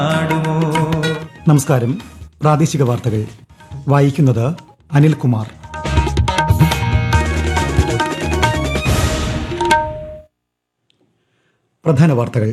നമസ്കാരം. പ്രാദേശിക വാർത്തകൾ വായിക്കുന്നത് അനിൽകുമാർ. പ്രധാന വാർത്തകൾ.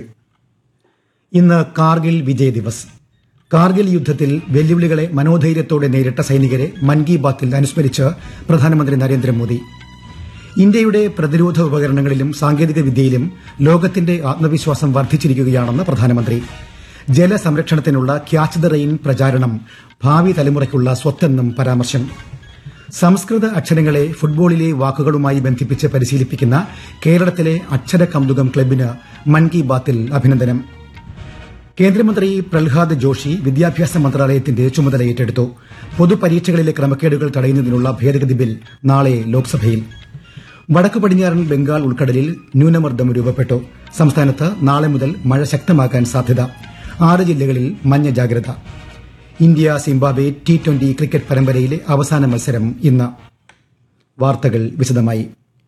ഇന്ന് കാർഗിൽ വിജയ് ദിവസ്. കാർഗിൽ യുദ്ധത്തിൽ വെല്ലുവിളികളെ മനോധൈര്യത്തോടെ നേരിട്ട സൈനികരെ മൻ കി ബാത്തിൽ അനുസ്മരിച്ച് പ്രധാനമന്ത്രി നരേന്ദ്രമോദി. ഇന്ത്യയുടെ പ്രതിരോധ ഉപകരണങ്ങളിലും സാങ്കേതിക വിദ്യയിലും ലോകത്തിന്റെ ആത്മവിശ്വാസം വർദ്ധിച്ചിരിക്കുകയാണെന്ന് പ്രധാനമന്ത്രി. ജലസംരക്ഷണത്തിനുള്ള ക്യാച്ച് ദ റെയിൻ പ്രചാരണം ഭാവി തലമുറയ്ക്കുള്ള സ്വത്തെന്നും പരാമർശം. സംസ്കൃത അക്ഷരങ്ങളെ ഫുട്ബോളിലെ വാക്കുകളുമായി ബന്ധിപ്പിച്ച് പരിശീലിപ്പിക്കുന്ന കേരളത്തിലെ അക്ഷര കൗതുകം ക്ലബിന് മൻ കി ബാത്തിൽ അഭിനന്ദനം. കേന്ദ്രമന്ത്രി പ്രഹ്ലാദ് ജോഷി വിദ്യാഭ്യാസ മന്ത്രാലയത്തിന്റെ ചുമതല ഏറ്റെടുത്തു. പൊതുപരീക്ഷകളിലെ ക്രമക്കേടുകൾ തടയുന്നതിനുള്ള ഭേദഗതി ബിൽ നാളെ ലോക്സഭയിൽ. വടക്കു പടിഞ്ഞാറൻ ബംഗാൾ ഉൾക്കടലിൽ ന്യൂനമർദ്ദം രൂപപ്പെട്ടു. സംസ്ഥാനത്ത് നാളെ മുതൽ മഴ ശക്തമാകാൻ സാധ്യത. 6 ജില്ലകളിൽ മഞ്ഞ ജാഗ്രത. ഇന്ത്യ സിംബാബ്വെ T20 ക്രിക്കറ്റ് പരമ്പരയിലെ അവസാന മത്സരം ഇന്ന്. വാർത്തകൾ വിശദമായി.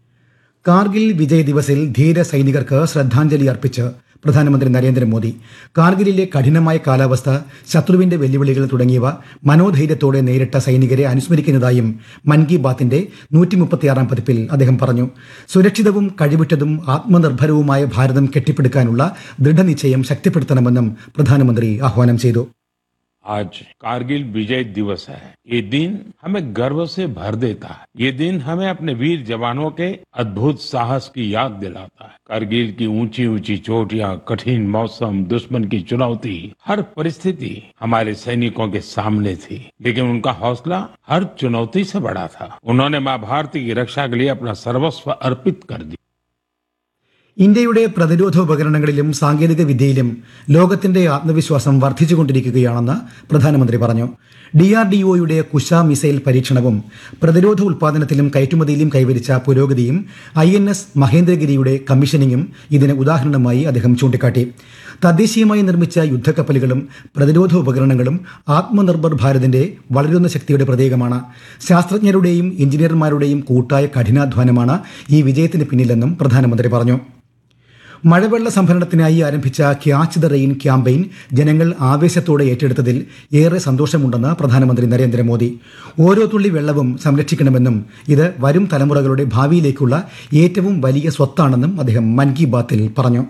കാർഗിൽ വിജയ് ദിവസിൽ ധീര സൈനികർക്ക് ശ്രദ്ധാഞ്ജലി അർപ്പിച്ച് പ്രധാനമന്ത്രി നരേന്ദ്രമോദി. കാർഗിലിലെ കഠിനമായ കാലാവസ്ഥ, ശത്രുവിന്റെ വെല്ലുവിളികൾ തുടങ്ങിയവ മനോധൈര്യത്തോടെ നേരിട്ട സൈനികരെ അനുസ്മരിക്കുന്നതായും മൻ കി ബാത്തിന്റെ 136 പതിപ്പിൽ അദ്ദേഹം പറഞ്ഞു. സുരക്ഷിതവും കഴിവുറ്റതും ആത്മനിർഭരവുമായ ഭാരതം കെട്ടിപ്പടുക്കാനുള്ള ദൃഢനിശ്ചയം ശക്തിപ്പെടുത്തണമെന്നും പ്രധാനമന്ത്രി ആഹ്വാനം ചെയ്തു. आज कारगिल विजय दिवस है। ये दिन हमें गर्व से भर देता है। ये दिन हमें अपने वीर जवानों के अद्भुत साहस की याद दिलाता है। कारगिल की ऊंची ऊंची चोटियां, कठिन मौसम, दुश्मन की चुनौती, हर परिस्थिति हमारे सैनिकों के सामने थी, लेकिन उनका हौसला हर चुनौती से बड़ा था। उन्होंने मां भारती की रक्षा के लिए अपना सर्वस्व अर्पित कर दिया. ഇന്ത്യയുടെ പ്രതിരോധ ഉപകരണങ്ങളിലും സാങ്കേതിക വിദ്യയിലും ലോകത്തിന്റെ ആത്മവിശ്വാസം വർദ്ധിച്ചുകൊണ്ടിരിക്കുകയാണെന്ന് പ്രധാനമന്ത്രി പറഞ്ഞു. DRDOയുടെ കുശ മിസൈൽ പരീക്ഷണവും പ്രതിരോധ ഉൽപാദനത്തിലും കയറ്റുമതിയിലും കൈവരിച്ച പുരോഗതിയും INS മഹേന്ദ്രഗിരിയുടെ കമ്മീഷനിങ്ങും ഇതിന് ഉദാഹരണമായി അദ്ദേഹം ചൂണ്ടിക്കാട്ടി. തദ്ദേശീയമായി നിർമ്മിച്ച യുദ്ധക്കപ്പലുകളും പ്രതിരോധ ഉപകരണങ്ങളും ആത്മനിർഭർ ഭാരതിന്റെ വളരുന്ന ശക്തിയുടെ പ്രതീകമാണ്. ശാസ്ത്രജ്ഞരുടെയും എഞ്ചിനീയർമാരുടെയും കൂട്ടായ കഠിനാധ്വാനമാണ് ഈ വിജയത്തിന് പിന്നിലെന്നും പ്രധാനമന്ത്രി പറഞ്ഞു. മഴവെള്ള സംഭരണത്തിനായി ആരംഭിച്ച ക്യാച്ച് ദ റെയിൻ ക്യാമ്പയിൻ ജനങ്ങൾ ആവേശത്തോടെ ഏറ്റെടുത്തതിൽ ഏറെ സന്തോഷമുണ്ടെന്ന് പ്രധാനമന്ത്രി നരേന്ദ്രമോദി. ഓരോ തുള്ളി വെള്ളവും സംരക്ഷിക്കണമെന്നും ഇത് വരും തലമുറകളുടെ ഭാവിയിലേക്കുള്ള ഏറ്റവും വലിയ സ്വത്താണെന്നും അദ്ദേഹം മൻ കി ബാത്തിൽ പറഞ്ഞു.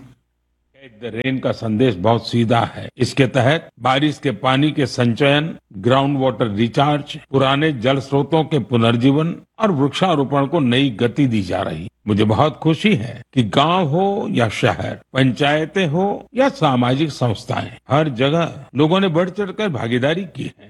द रेन का संदेश बहुत सीधा है। इसके तहत बारिश के पानी के संचयन, ग्राउंड वाटर रिचार्ज, पुराने जल स्रोतों के पुनर्जीवन और वृक्षारोपण को नई गति दी जा रही। मुझे बहुत खुशी है कि गांव हो या शहर, पंचायतें हो या सामाजिक संस्थाएं, हर जगह लोगों ने बढ़ चढ़कर भागीदारी की है.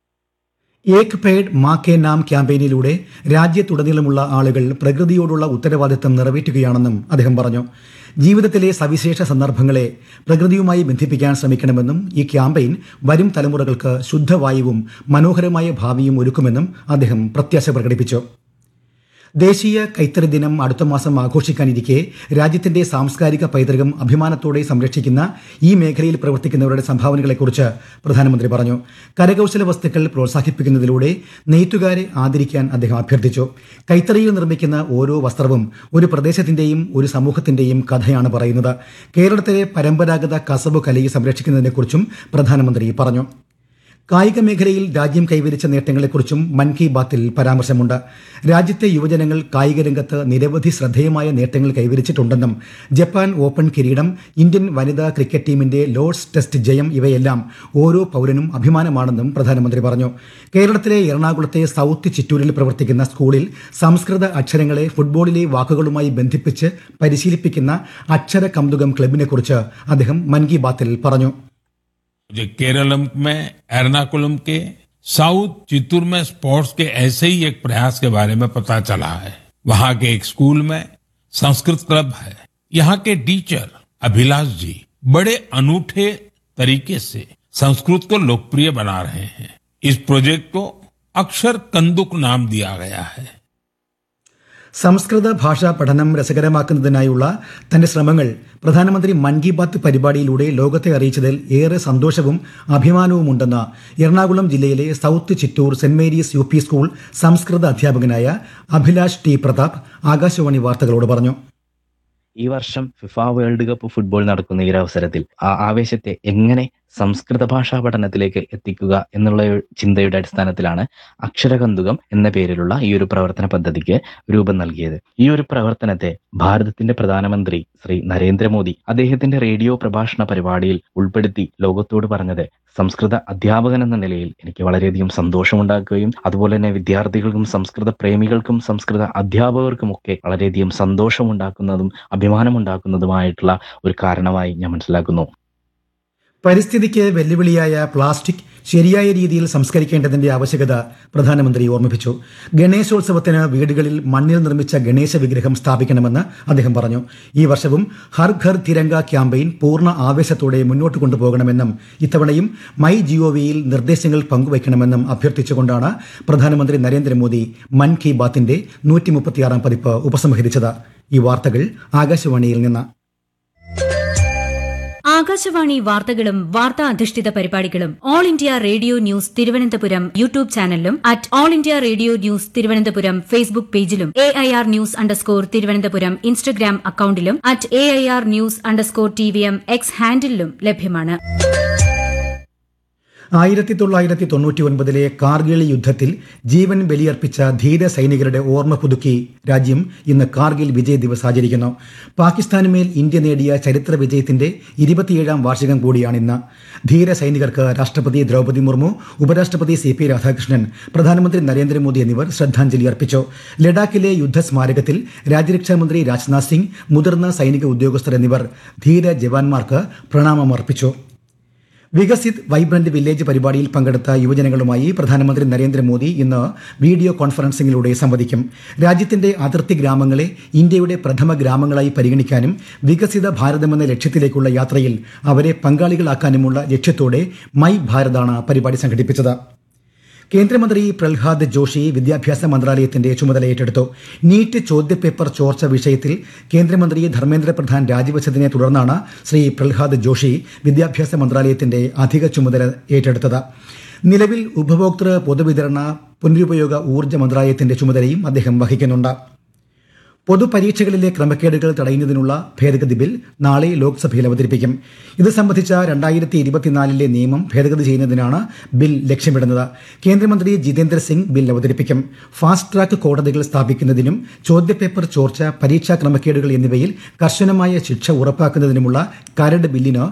ഏക് പേഡ് മാ കെ നാം ക്യാമ്പയിനിലൂടെ രാജ്യത്തുടനീളമുള്ള ആളുകൾ പ്രകൃതിയോടുള്ള ഉത്തരവാദിത്തം നിറവേറ്റുകയാണെന്നും അദ്ദേഹം പറഞ്ഞു. ജീവിതത്തിലെ സവിശേഷ സന്ദർഭങ്ങളെ പ്രകൃതിയുമായി ബന്ധിപ്പിക്കാൻ ശ്രമിക്കണമെന്നും ഈ ക്യാമ്പയിൻ വരും തലമുറകൾക്ക് ശുദ്ധവായുവും മനോഹരമായ ഭാവിയും ഒരുക്കുമെന്നും അദ്ദേഹം പ്രത്യാശ പ്രകടിപ്പിച്ചു. ദേശീയ കൈത്തറി ദിനം അടുത്ത മാസം ആഘോഷിക്കാനിരിക്കെ രാജ്യത്തിന്റെ സാംസ്കാരിക പൈതൃകം അഭിമാനത്തോടെ സംരക്ഷിക്കുന്ന ഈ മേഖലയിൽ പ്രവർത്തിക്കുന്നവരുടെ സംഭാവനകളെക്കുറിച്ച് പ്രധാനമന്ത്രി പറഞ്ഞു. കരകൌശല വസ്തുക്കൾ പ്രോത്സാഹിപ്പിക്കുന്നതിലൂടെ നെയ്ത്തുകാരെ ആദരിക്കാൻ അദ്ദേഹം അഭ്യർത്ഥിച്ചു. കൈത്തറിയിൽ നിർമ്മിക്കുന്ന ഓരോ വസ്ത്രവും ഒരു പ്രദേശത്തിന്റെയും ഒരു സമൂഹത്തിന്റെയും കഥയാണ് പറയുന്നത്. കേരളത്തിലെ പരമ്പരാഗത കസബ് കലയെ സംരക്ഷിക്കുന്നതിനെക്കുറിച്ചും പ്രധാനമന്ത്രി പറഞ്ഞു. കായിക മേഖലയിൽ രാജ്യം കൈവരിച്ച നേട്ടങ്ങളെക്കുറിച്ചും മൻ കി ബാത്തിൽ പരാമർശമുണ്ട്. രാജ്യത്തെ യുവജനങ്ങൾ കായിക രംഗത്ത് നിരവധി ശ്രദ്ധേയമായ നേട്ടങ്ങൾ കൈവരിച്ചിട്ടുണ്ടെന്നും ജപ്പാൻ ഓപ്പൺ കിരീടം, ഇന്ത്യൻ വനിതാ ക്രിക്കറ്റ് ടീമിന്റെ ലോർഡ്സ് ടെസ്റ്റ് ജയം ഇവയെല്ലാം ഓരോ പൌരനും അഭിമാനമാണെന്നും പ്രധാനമന്ത്രി പറഞ്ഞു. കേരളത്തിലെ എറണാകുളത്തെ സൌത്ത് ചിറ്റൂരിൽ പ്രവർത്തിക്കുന്ന സ്കൂളിൽ സംസ്കൃത അക്ഷരങ്ങളെ ഫുട്ബോളിലെ വാക്കുകളുമായി ബന്ധിപ്പിച്ച് പരിശീലിപ്പിക്കുന്ന അക്ഷര കൗതുകം ക്ലബിനെക്കുറിച്ച് അദ്ദേഹം മൻ കി ബാത്തിൽ പറഞ്ഞു. मुझे केरलम में एर्नाकुलम के साउथ चित्तूर में स्पोर्ट्स के ऐसे ही एक प्रयास के बारे में पता चला है. वहां के एक स्कूल में संस्कृत क्लब है. यहाँ के टीचर अभिलाष जी बड़े अनूठे तरीके से संस्कृत को लोकप्रिय बना रहे हैं. इस प्रोजेक्ट को अक्षर कंदुक नाम दिया गया है. സംസ്കൃത ഭാഷാ പഠനം രസകരമാക്കുന്നതിനായുള്ള തന്റെ ശ്രമങ്ങൾ പ്രധാനമന്ത്രി മൻ കി ബാത്ത് പരിപാടിയിലൂടെ ലോകത്തെ അറിയിച്ചതിൽ ഏറെ സന്തോഷവും അഭിമാനവുമുണ്ടെന്ന് എറണാകുളം ജില്ലയിലെ south Chittur saint Mary's UP school സംസ്കൃത അധ്യാപകനായ അഭിലാഷ് ടി പ്രതാപ് ആകാശവാണി വാർത്തകളോട് പറഞ്ഞു. ഈ വർഷം ഫിഫ വേൾഡ് കപ്പ് ഫുട്ബോൾ നടക്കുന്ന ഈ അവസരത്തിൽ ആ ആവേശത്തെ എങ്ങനെ സംസ്കൃത ഭാഷാ പഠനത്തിലേക്ക് എത്തിക്കുക എന്നുള്ള ചിന്തയുടെ അടിസ്ഥാനത്തിലാണ് അക്ഷരകന്തുകം എന്ന പേരിലുള്ള ഈ ഒരു പ്രവർത്തന പദ്ധതിക്ക് രൂപം നൽകിയത്. ഈ ഒരു പ്രവർത്തനത്തെ ഭാരതത്തിന്റെ പ്രധാനമന്ത്രി ശ്രീ നരേന്ദ്രമോദി അദ്ദേഹത്തിന്റെ റേഡിയോ പ്രഭാഷണ പരിപാടിയിൽ ഉൾപ്പെടുത്തി ലോകത്തോട് പറഞ്ഞത് സംസ്കൃത അധ്യാപകൻ എന്ന നിലയിൽ എനിക്ക് വളരെയധികം സന്തോഷമുണ്ടാക്കുകയും അതുപോലെ തന്നെ വിദ്യാർത്ഥികൾക്കും സംസ്കൃത പ്രേമികൾക്കും സംസ്കൃത അധ്യാപകർക്കുമൊക്കെ വളരെയധികം സന്തോഷമുണ്ടാക്കുന്നതും അഭിമാനമുണ്ടാക്കുന്നതുമായിട്ടുള്ള ഒരു കാരണമായി ഞാൻ മനസ്സിലാക്കുന്നു. പരിസ്ഥിതിക്ക് വെല്ലുവിളിയായ പ്ലാസ്റ്റിക് ശരിയായ രീതിയിൽ സംസ്കരിക്കേണ്ടതിന്റെ ആവശ്യകത പ്രധാനമന്ത്രി ഓർമ്മിപ്പിച്ചു. ഗണേശോത്സവത്തിന് വീടുകളിൽ മണ്ണിൽ നിർമ്മിച്ച ഗണേശ വിഗ്രഹം സ്ഥാപിക്കണമെന്ന് അദ്ദേഹം പറഞ്ഞു. ഈ വർഷവും ഹർ ഘർ തിരങ്ക ക്യാമ്പയിൻ പൂർണ്ണ ആവേശത്തോടെ മുന്നോട്ട് കൊണ്ടുപോകണമെന്നും ഇത്തവണയും മൈ ജിഒവിയിൽ നിർദ്ദേശങ്ങൾ പങ്കുവയ്ക്കണമെന്നും അഭ്യർത്ഥിച്ചുകൊണ്ടാണ് പ്രധാനമന്ത്രി നരേന്ദ്രമോദി മൻ കി ബാത്തിന്റെ 136 പതിപ്പ് ഉപസംഹരിച്ചത്. ഈ വാർത്തകൾ ആകാശവാണിയിൽ നിന്ന്. ആകാശവാണി വാർത്തകളും വാർത്താ അധിഷ്ഠിത പരിപാടികളും all India radio news Thiruvananthapuram YouTube ചാനലിലും at all India radio news Thiruvananthapuram Facebook പേജിലും AIR ന്യൂസ് _തിരുവനന്തപുരം ഇൻസ്റ്റഗ്രാം അക്കൌണ്ടിലും at AIR news _TVM X ഹാൻഡിലും ലഭ്യമാണ്. 1999 കാർഗിൽ യുദ്ധത്തിൽ ജീവൻ ബലിയർപ്പിച്ച ധീര സൈനികരുടെ ഓർമ്മ പുതുക്കി രാജ്യം ഇന്ന് കാർഗിൽ വിജയ് ദിവസ് ആചരിക്കുന്നു. പാകിസ്ഥാനുമേൽ ഇന്ത്യ നേടിയ ചരിത്ര വിജയത്തിന്റെ 27ാം വാർഷികം കൂടിയാണിന്ന്. ധീര സൈനികർക്ക് രാഷ്ട്രപതി ദ്രൌപദി മുർമു, ഉപരാഷ്ട്രപതി CP രാധാകൃഷ്ണൻ, പ്രധാനമന്ത്രി നരേന്ദ്രമോദി എന്നിവർ ശ്രദ്ധാഞ്ജലി അർപ്പിച്ചു. ലഡാക്കിലെ യുദ്ധസ്മാരകത്തിൽ രാജ്യരക്ഷാമന്ത്രി രാജ്നാഥ് സിംഗ്, മുതിർന്ന സൈനിക ഉദ്യോഗസ്ഥർ എന്നിവർ ധീര ജവാന്മാർക്ക് പ്രണാമമർപ്പിച്ചു. വികസിത് വൈബ്രന്റ് വില്ലേജ് പരിപാടിയിൽ പങ്കെടുത്ത യുവജനങ്ങളുമായി പ്രധാനമന്ത്രി നരേന്ദ്രമോദി ഇന്ന് വീഡിയോ കോൺഫറൻസിംഗിലൂടെ സംവദിക്കും. രാജ്യത്തിന്റെ അതിർത്തി ഗ്രാമങ്ങളെ ഇന്ത്യയുടെ പ്രഥമ ഗ്രാമങ്ങളായി പരിഗണിക്കാനും വികസിത ഭാരതമെന്ന ലക്ഷ്യത്തിലേക്കുള്ള യാത്രയിൽ അവരെ പങ്കാളികളാക്കാനുമുള്ള ലക്ഷ്യത്തോടെ മൈ ഭാരതാണ് പരിപാടി സംഘടിപ്പിച്ചത്. കേന്ദ്രമന്ത്രി പ്രഹ്ലാദ് ജോഷി വിദ്യാഭ്യാസ മന്ത്രാലയത്തിന്റെ ചുമതല ഏറ്റെടുത്തു. നീറ്റ് ചോദ്യപേപ്പർ ചോർച്ച വിഷയത്തിൽ കേന്ദ്രമന്ത്രി ധർമ്മേന്ദ്ര പ്രധാൻ രാജിവെച്ചതിനെ തുടർന്നാണ് ശ്രീ പ്രഹ്ലാദ് ജോഷി വിദ്യാഭ്യാസ മന്ത്രാലയത്തിന്റെ അധിക ചുമതല ഏറ്റെടുത്തത്. നിലവിൽ ഉപഭോക്തൃ പൊതുവിതരണ പുനരുപയോഗ ഊർജ്ജ മന്ത്രാലയത്തിന്റെ ചുമതലയും അദ്ദേഹം വഹിക്കുന്നുണ്ട്. പൊതുപരീക്ഷകളിലെ ക്രമക്കേടുകൾ തടയുന്നതിനുള്ള ഭേദഗതി ബിൽ നാളെ ലോക്സഭയിൽ അവതരിപ്പിക്കും. ഇത് സംബന്ധിച്ച 2024 നിയമം ഭേദഗതി ചെയ്യുന്നതിനാണ് ബിൽ ലക്ഷ്യമിടുന്നത്. കേന്ദ്രമന്ത്രി ജിതേന്ദ്ര സിംഗ് ബിൽ അവതരിപ്പിക്കും. ഫാസ്റ്റ് ട്രാക്ക് കോടതികൾ സ്ഥാപിക്കുന്നതിനും ചോദ്യപേപ്പർ ചോർച്ച, പരീക്ഷാ ക്രമക്കേടുകൾ എന്നിവയിൽ കർശനമായ ശിക്ഷ ഉറപ്പാക്കുന്നതിനുമുള്ള കരട് ബില്ലിന്